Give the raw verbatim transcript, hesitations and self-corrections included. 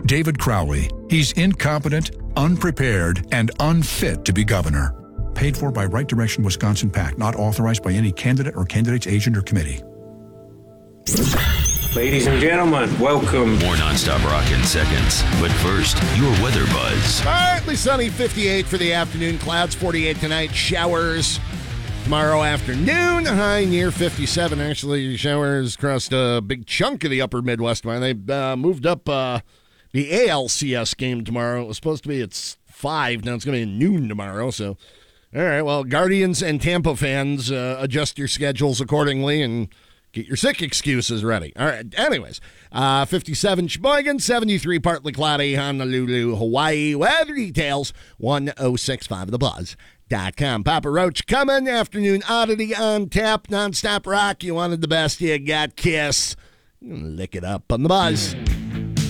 David Crowley. He's incompetent, unprepared, and unfit to be governor. Paid for by Right Direction Wisconsin PAC, not authorized by any candidate or candidate's agent or committee. Ladies and gentlemen, welcome. More nonstop rock in seconds. But first, your weather buzz. Partly sunny, fifty-eight for the afternoon. Clouds, forty-eight tonight. Showers tomorrow afternoon. High near fifty-seven. Actually, showers crossed a big chunk of the upper Midwest. They uh, moved up uh, the A L C S game tomorrow. It was supposed to be at five. Now it's going to be at noon tomorrow. So, all right, well, Guardians and Tampa fans, uh, adjust your schedules accordingly and get your sick excuses ready. All right, anyways, uh, fifty-seven Sheboygan, seventy-three partly cloudy, Honolulu, Hawaii. Weather details, one oh six point five the buzz dot com. Papa Roach coming, afternoon oddity on tap, nonstop rock. You wanted the best, you got Kiss. Lick it up on the Buzz.